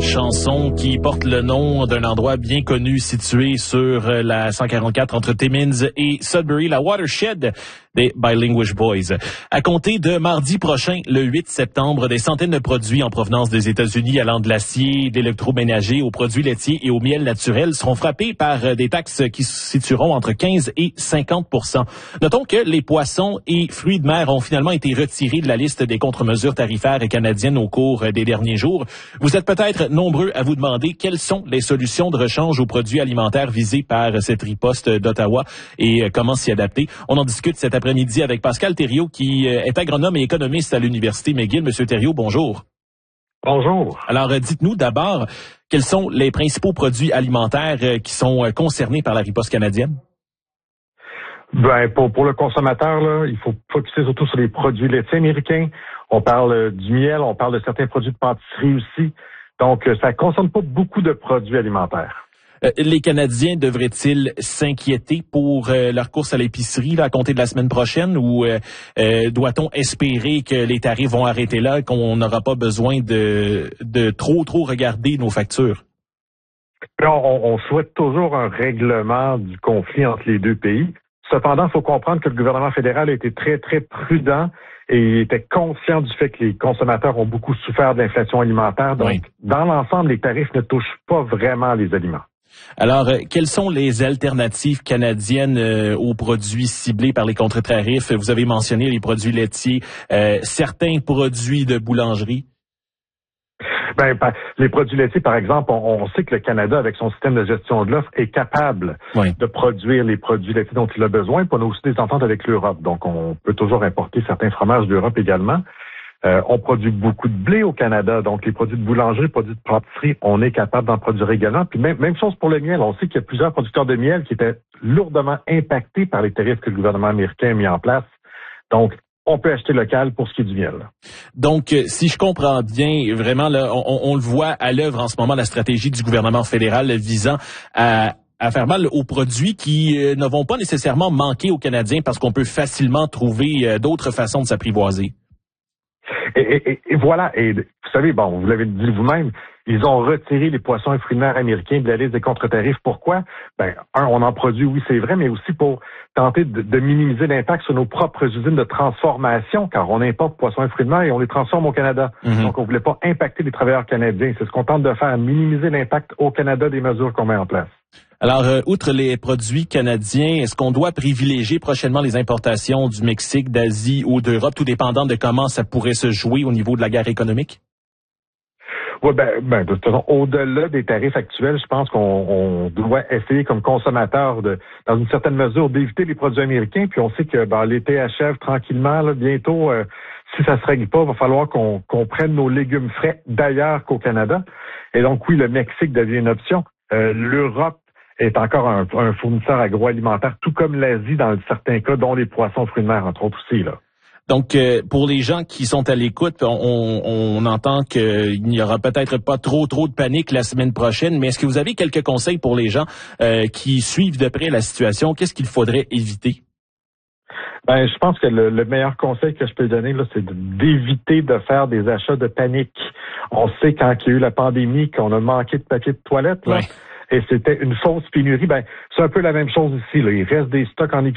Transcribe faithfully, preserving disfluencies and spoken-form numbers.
chanson qui porte le nom d'un endroit bien connu situé sur la cent quarante-quatre entre Timmins et Sudbury, la Watershed des Bilinguish Boys. À compter de mardi prochain, le huit septembre, des centaines de produits en provenance des États-Unis allant de l'acier, d'électroménager aux produits laitiers et au miel naturel seront frappés par des taxes qui se situeront entre quinze et cinquante pour cent. Notons que les poissons et fruits de mer ont finalement été retirés de la liste des contre-mesures tarifaires canadiennes au cours des derniers jours. Vous êtes peut-être nombreux à vous demander quelles sont les solutions de rechange aux produits alimentaires visés par cette riposte d'Ottawa et comment s'y adapter. On en discute cet après-midi avec Pascal Thériault, qui est agronome et économiste à l'Université McGill. Monsieur Thériault, bonjour. Bonjour. Alors, dites-nous d'abord, quels sont les principaux produits alimentaires qui sont concernés par la riposte canadienne? Ben, pour, pour le consommateur, là, il faut focuser surtout sur les produits laitiers américains. On parle du miel, on parle de certains produits de pâtisserie aussi. Donc, ça ne concerne pas beaucoup de produits alimentaires. Euh, les Canadiens devraient-ils s'inquiéter pour euh, leur course à l'épicerie là, à compter de la semaine prochaine ou euh, euh, doit-on espérer que les tarifs vont arrêter là, qu'on n'aura pas besoin de, de trop, trop regarder nos factures? On, on souhaite toujours un règlement du conflit entre les deux pays. Cependant, il faut comprendre que le gouvernement fédéral a été très, très prudent et était conscient du fait que les consommateurs ont beaucoup souffert de l'inflation alimentaire. Donc, oui. Dans l'ensemble, les tarifs ne touchent pas vraiment les aliments. Alors, euh, quelles sont les alternatives canadiennes euh, aux produits ciblés par les contre-tarifs? Vous avez mentionné les produits laitiers, euh, certains produits de boulangerie. Ben, les produits laitiers, par exemple, on, on sait que le Canada, avec son système de gestion de l'offre, est capable oui. de produire les produits laitiers dont il a besoin. Puis on a aussi des ententes avec l'Europe. Donc, on peut toujours importer certains fromages d'Europe également. Euh, on produit beaucoup de blé au Canada, donc les produits de boulangerie, produits de pâtisserie, on est capable d'en produire également. Puis même, même chose pour le miel. On sait qu'il y a plusieurs producteurs de miel qui étaient lourdement impactés par les tarifs que le gouvernement américain a mis en place. Donc, on peut acheter local pour ce qui est du miel. Donc, si je comprends bien, vraiment, là, on, on le voit à l'œuvre en ce moment, la stratégie du gouvernement fédéral visant à à faire mal aux produits qui euh, ne vont pas nécessairement manquer aux Canadiens parce qu'on peut facilement trouver euh, d'autres façons de s'apprivoiser. Et, et, et voilà, et vous savez, bon, vous l'avez dit vous-même, ils ont retiré les poissons et fruits de mer américains de la liste des contre-tarifs. Pourquoi? Ben, un, on en produit, oui, c'est vrai, mais aussi pour tenter de, de minimiser l'impact sur nos propres usines de transformation, car on importe poissons et fruits de mer et on les transforme au Canada. Mm-hmm. Donc, on ne voulait pas impacter les travailleurs canadiens. C'est ce qu'on tente de faire, minimiser l'impact au Canada des mesures qu'on met en place. Alors, euh, outre les produits canadiens, est-ce qu'on doit privilégier prochainement les importations du Mexique, d'Asie ou d'Europe, tout dépendant de comment ça pourrait se jouer au niveau de la guerre économique? Oui, ben, ben, de toute façon, au-delà des tarifs actuels, je pense qu'on on doit essayer comme consommateur, de, dans une certaine mesure, d'éviter les produits américains. Puis on sait que ben, l'été achève tranquillement, là, bientôt. Euh, si ça se règle pas, il va falloir qu'on, qu'on prenne nos légumes frais d'ailleurs qu'au Canada. Et donc, oui, le Mexique devient une option. Euh, L'Europe est encore un, un fournisseur agroalimentaire, tout comme l'Asie dans certains cas, dont les poissons, fruits de mer, entre autres aussi, là. Donc, euh, pour les gens qui sont à l'écoute, on, on entend qu'il n'y aura peut-être pas trop trop de panique la semaine prochaine, mais est-ce que vous avez quelques conseils pour les gens euh, qui suivent de près la situation? Qu'est-ce qu'il faudrait éviter? Ben, je pense que le, le meilleur conseil que je peux donner, là, c'est d'éviter de faire des achats de panique. On sait quand il y a eu la pandémie qu'on a manqué de papier de toilette, là. Ouais. Et c'était une fausse pénurie. Ben, c'est un peu la même chose ici, là. Il reste des stocks en épicerie.